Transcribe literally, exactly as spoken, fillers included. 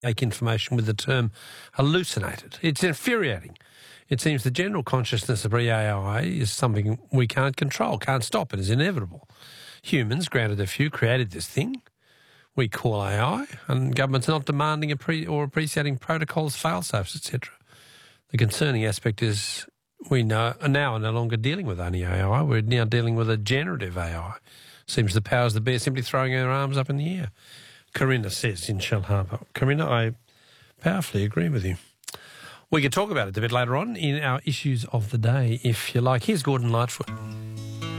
make information with the term hallucinated. It's infuriating. It seems the general consciousness of A I is something we can't control, can't stop. It is inevitable. Humans, granted a few, created this thing we call A I, and governments are not demanding appre- or appreciating protocols, fail-safes, et cetera. The concerning aspect is we know, now are no longer dealing with only A I. We're now dealing with a generative A I. Seems the powers that be are simply throwing their arms up in the air. Corinna says in Shellharbour. Corinna, I powerfully agree with you. We can talk about it a bit later on in our issues of the day, if you like. Here's Gordon Lightfoot.